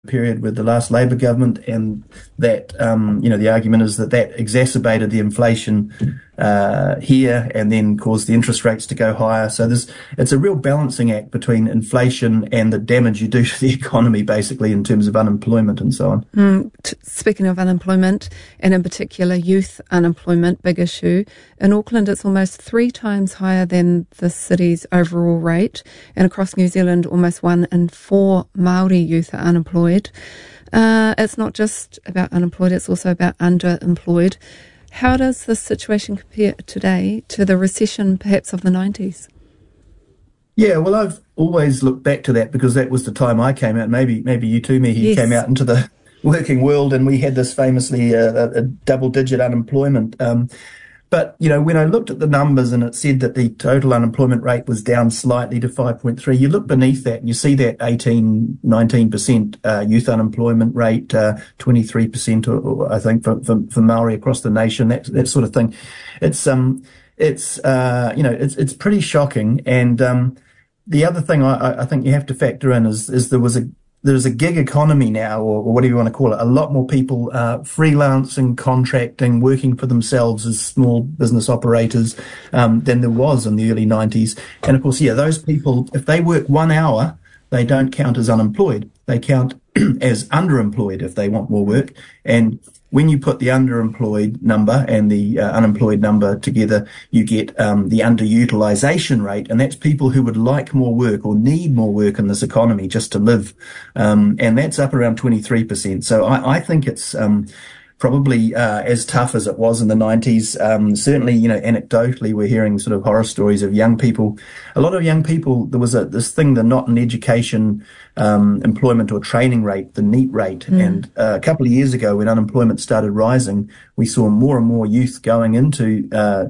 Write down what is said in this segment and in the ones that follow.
period with the last Labor government, and that the argument is that exacerbated the inflation here and then caused the interest rates to go higher. So it's a real balancing act between inflation and the damage you do to the economy, basically, in terms of unemployment and so on. Speaking of unemployment, and in particular youth unemployment, big issue. In Auckland, it's almost 3 times higher than the city's overall rate. And across New Zealand, almost 1 in 4 Māori youth are unemployed. It's not just about unemployed, it's also about underemployed. How does this situation compare today to the recession perhaps of the 90s? Yeah, well, I've always looked back to that because that was the time I came out. Maybe you too, Mihi, yes. Came out into the working world, and we had this famously a double-digit unemployment. But, when I looked at the numbers and it said that the total unemployment rate was down slightly to 5.3, you look beneath that and you see that 19% youth unemployment rate, 23%, or I think, for Māori across the nation, that sort of thing. It's pretty shocking. And the other thing I think you have to factor in is there's a gig economy now, or whatever you want to call it. A lot more people freelancing, contracting, working for themselves as small business operators than there was in the early 90s. And of course, those people, if they work 1 hour, they don't count as unemployed. They count as underemployed if they want more work. And when you put the underemployed number and the unemployed number together, you get the underutilization rate, and that's people who would like more work or need more work in this economy just to live. And that's up around 23%. So I think it's probably as tough as it was in the 90s. Certainly, anecdotally, we're hearing sort of horror stories of young people. A lot of young people, there was this thing, the not in education employment or training rate, the NEET rate. And a couple of years ago, when unemployment started rising, we saw more and more youth going into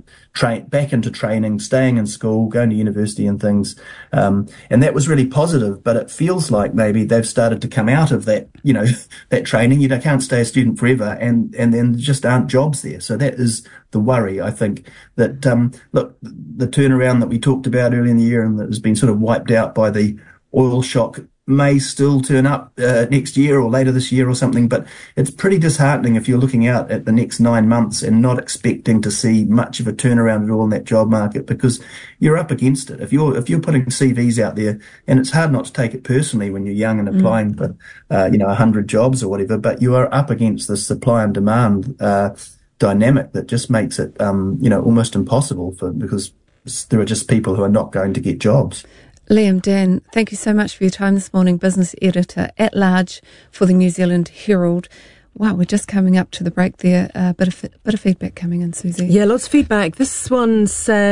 back into training, staying in school, going to university and things. And that was really positive, but it feels like maybe they've started to come out of that, that training. You can't stay a student forever, and then there just aren't jobs there. So that is the worry, I think, that, look, the turnaround that we talked about earlier in the year and that has been sort of wiped out by the oil shock may still turn up next year or later this year or something, but it's pretty disheartening if you're looking out at the next 9 months and not expecting to see much of a turnaround at all in that job market, because you're up against it. If you're putting CVs out there, and it's hard not to take it personally when you're young and applying for 100 jobs or whatever, but you are up against the supply and demand dynamic that just makes it almost impossible because there are just people who are not going to get jobs. Liam Dann, thank you so much for your time this morning, business editor at large for the New Zealand Herald. Wow, we're just coming up to the break there. A bit of feedback coming in, Susie. Yeah, lots of feedback. This one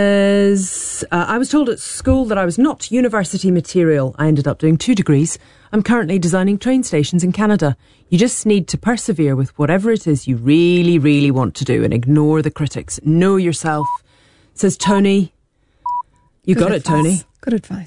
says, I was told at school that I was not university material. I ended up doing 2 degrees. I'm currently designing train stations in Canada. You just need to persevere with whatever it is you really, really want to do and ignore the critics. Know yourself, says Tony. You got it, Tony. Good advice.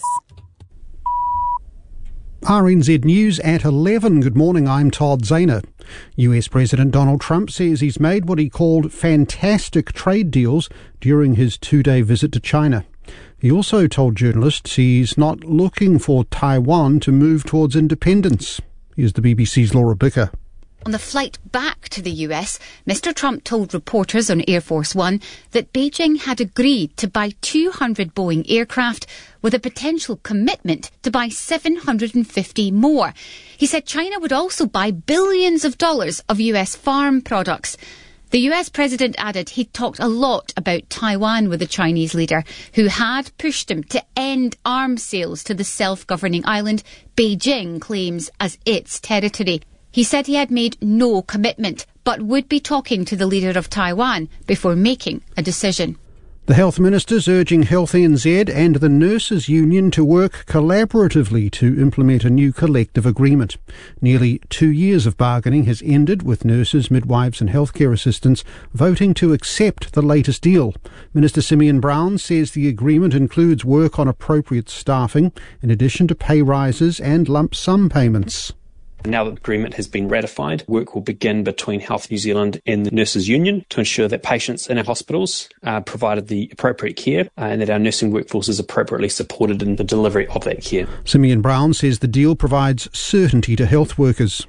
RNZ News at 11. Good morning, I'm Todd Zahner. US President Donald Trump says he's made what he called fantastic trade deals during his 2-day visit to China. He also told journalists he's not looking for Taiwan to move towards independence. Here's the BBC's Laura Bicker. On the flight back to the US, Mr. Trump told reporters on Air Force One that Beijing had agreed to buy 200 Boeing aircraft with a potential commitment to buy 750 more. He said China would also buy billions of dollars of US farm products. The US president added he'd talked a lot about Taiwan with the Chinese leader, who had pushed him to end arms sales to the self-governing island Beijing claims as its territory. He said he had made no commitment, but would be talking to the leader of Taiwan before making a decision. The Health Minister's urging Health NZ and the Nurses Union to work collaboratively to implement a new collective agreement. Nearly 2 years of bargaining has ended, with nurses, midwives and healthcare assistants voting to accept the latest deal. Minister Simeon Brown says the agreement includes work on appropriate staffing, in addition to pay rises and lump sum payments. Now that the agreement has been ratified, work will begin between Health New Zealand and the Nurses Union to ensure that patients in our hospitals are provided the appropriate care and that our nursing workforce is appropriately supported in the delivery of that care. Simeon Brown says the deal provides certainty to health workers.